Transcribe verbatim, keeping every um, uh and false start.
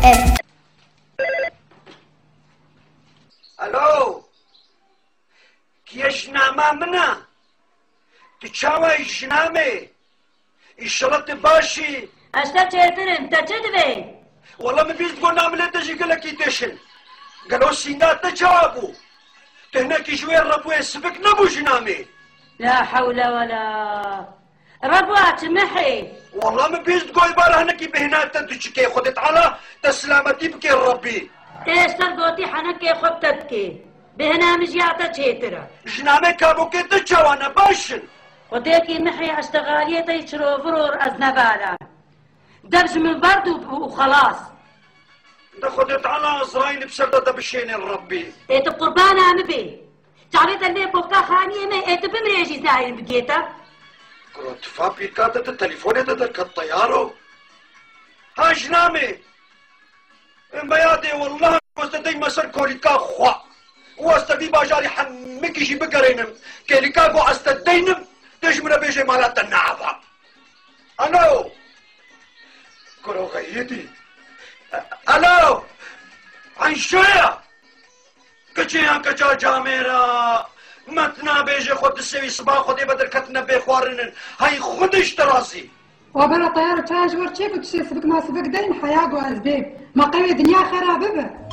ام. الو كيشنامه منا تشاوي جنامي الشرط باشي اشتا چهترم تا چه دوی؟ والله من بيست قول نعمل تجي قال لك يدشن قالوا سينات تجابو تهناك شوية الربو يسبك نبو جنامي لا حول ولا ربوات محي والله من بيست قول بارا هناكي بهنات تدشكي خدت على تسلامتي بكي الربي تيستر قوتي حنكي خبتتكي بهنا مجياتا چهترا جنامي كابو كي تجاوانا باشن وديكي محي اشتغالية يشرو فرور ازنبالا دبج من برد وخلاص ده خدت على ازرايل بسردة بشين الربي ايت قربانا مبي تعريت اللي بوكا خانية ما ايت بمريجي زاين بقيتا كنت فابي كاتت التليفون تدرك الطيارو ها جنامي بيادي والله واستدي مسر كوريكا خوا واستدي باجاري حمكي جي بقرينم كيليكا قو استدينم تجمنا بيجي مالات النعبة الو كرو غيدي الو عن شوية كچيان كچا جاميرا متنا بيجي خود السوي صباح خودي بدر كتنا بيخوارنن هاي خودش تراسي وبلا طيارة تاج ورشيك وتشي سبك ما سبك دين حياة وأزبيب ما قوي دنيا خرابة.